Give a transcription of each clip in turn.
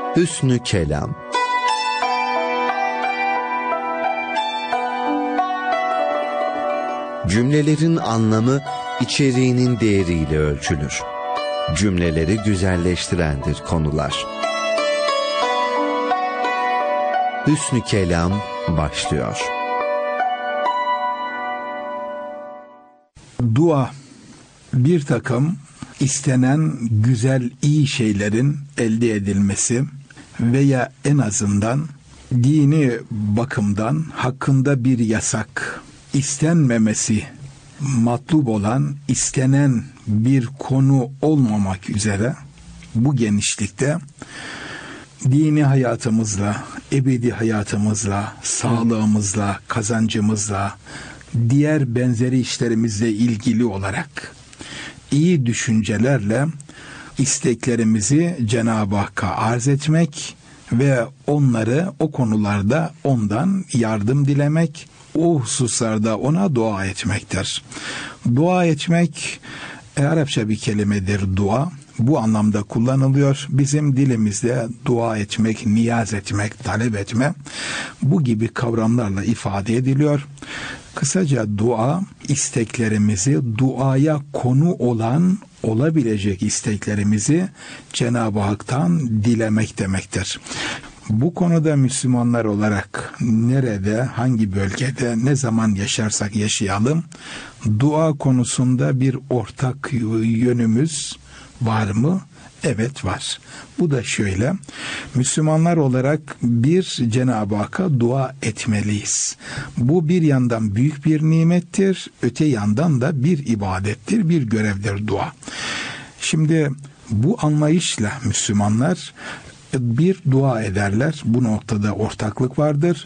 Hüsnü kelam. Cümlelerin anlamı içeriğinin değeriyle ölçülür. Cümleleri güzelleştirendir konular. Hüsnü kelam başlıyor. Dua, bir takım istenen güzel, iyi şeylerin elde edilmesi veya en azından dini bakımdan hakkında bir yasak, istenmemesi matlub olan, istenen bir konu olmamak üzere bu genişlikte dini hayatımızla, ebedi hayatımızla, sağlığımızla, kazancımızla, diğer benzeri işlerimizle ilgili olarak iyi düşüncelerle isteklerimizi Cenab-ı Hakk'a arz etmek ve onları o konularda ondan yardım dilemek, o hususlarda ona dua etmektir. Dua etmek Arapça bir kelimedir, dua. Bu anlamda kullanılıyor. Bizim dilimizde dua etmek, niyaz etmek, talep etme bu gibi kavramlarla ifade ediliyor. Kısaca dua, isteklerimizi, duaya konu olan, olabilecek isteklerimizi Cenab-ı Hak'tan dilemek demektir. Bu konuda Müslümanlar olarak nerede, hangi bölgede, ne zaman yaşarsak yaşayalım, dua konusunda bir ortak yönümüz var mı? Evet, var. Bu da şöyle: Müslümanlar olarak bir, Cenab-ı Hakk'a dua etmeliyiz. Bu bir yandan büyük bir nimettir, öte yandan da bir ibadettir, bir görevdir dua. Şimdi bu anlayışla Müslümanlar bir dua ederler. Bu noktada ortaklık vardır.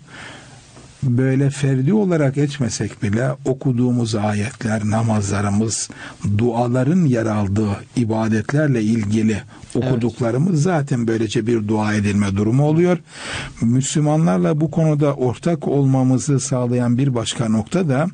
Böyle ferdi olarak etmesek bile okuduğumuz ayetler, namazlarımız, duaların yer aldığı ibadetlerle ilgili okuduklarımız zaten böylece bir dua edilme durumu oluyor. Müslümanlarla bu konuda ortak olmamızı sağlayan bir başka nokta da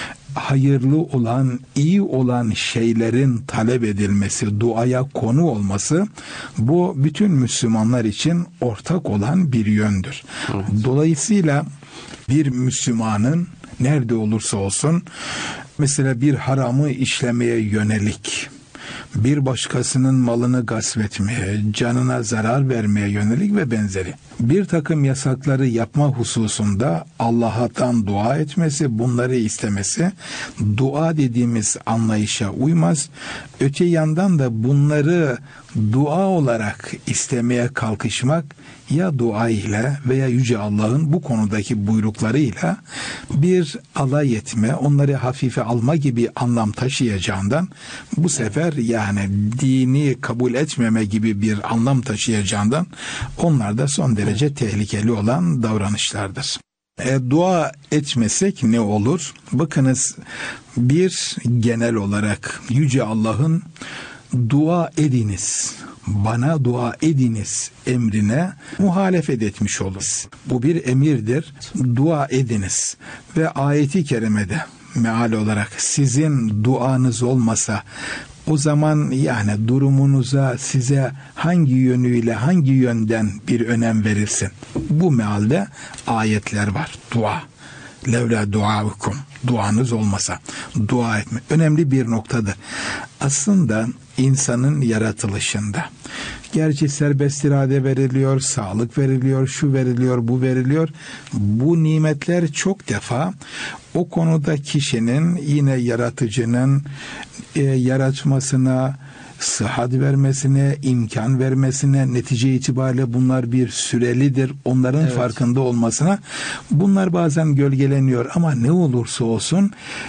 hayırlı olan, iyi olan şeylerin talep edilmesi, duaya konu olması, bu bütün Müslümanlar için ortak olan bir yöndür. Evet. Dolayısıyla bir Müslümanın nerede olursa olsun, mesela bir haramı işlemeye yönelik, bir başkasının malını gasp etmeye, canına zarar vermeye yönelik ve benzeri bir takım yasakları yapma hususunda Allah'tan dua etmesi, bunları istemesi dua dediğimiz anlayışa uymaz. Öte yandan da bunları dua olarak istemeye kalkışmak, ya dua ile veya Yüce Allah'ın bu konudaki buyruklarıyla bir alay etme, onları hafife alma gibi anlam taşıyacağından, bu sefer yani dini kabul etmeme gibi bir anlam taşıyacağından onlar da son derece tehlikeli olan davranışlardır. Dua etmesek ne olur? Bakınız, bir genel olarak Yüce Allah'ın dua ediniz, bana dua ediniz emrine muhalefet etmiş oluruz. Bu bir emirdir. Dua ediniz. Ve ayeti kerimede meal olarak sizin duanız olmasa o zaman yani durumunuza, size hangi yönüyle, hangi yönden bir önem verirsin? Bu mealde ayetler var. Dua. Levla duaukum. Duanız olmasa. Dua etme. Önemli bir noktadır. Aslında insanın yaratılışında, gerçi serbest irade veriliyor, sağlık veriliyor, şu veriliyor, bu veriliyor. Bu nimetler çok defa o konuda kişinin, yine yaratıcının yaratmasına, sıhhat vermesine, imkan vermesine, netice itibariyle bunlar bir sürelidir. Onların farkında olmasına bunlar bazen gölgeleniyor ama ne olursa olsun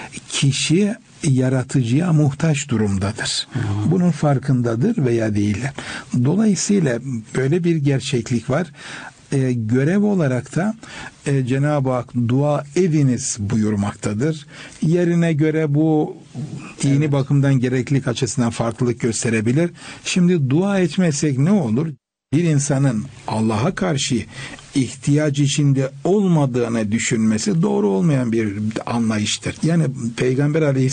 kişi yaratıcıya muhtaç durumdadır. Bunun farkındadır veya değiller. Dolayısıyla böyle bir gerçeklik var. Görev olarak da Cenab-ı Hak dua ediniz buyurmaktadır. Yerine göre bu dini bakımdan gereklilik açısından farklılık gösterebilir. Şimdi dua etmezsek ne olur? Bir insanın Allah'a karşı ihtiyaç içinde olmadığını düşünmesi doğru olmayan bir anlayıştır. Yani Peygamber Aleyhisselam